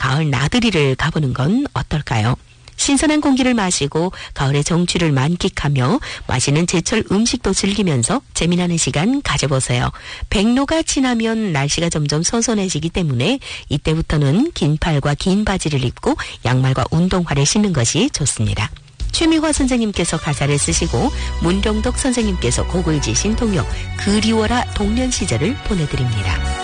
가을 나들이를 가보는 건 어떨까요? 신선한 공기를 마시고 가을의 정취를 만끽하며 맛있는 제철 음식도 즐기면서 재미나는 시간 가져보세요. 백로가 지나면 날씨가 점점 선선해지기 때문에 이때부터는 긴 팔과 긴 바지를 입고 양말과 운동화를 신는 것이 좋습니다. 최미화 선생님께서 가사를 쓰시고 문정덕 선생님께서 곡을 지신 동요 그리워라 동년 시절을 보내드립니다.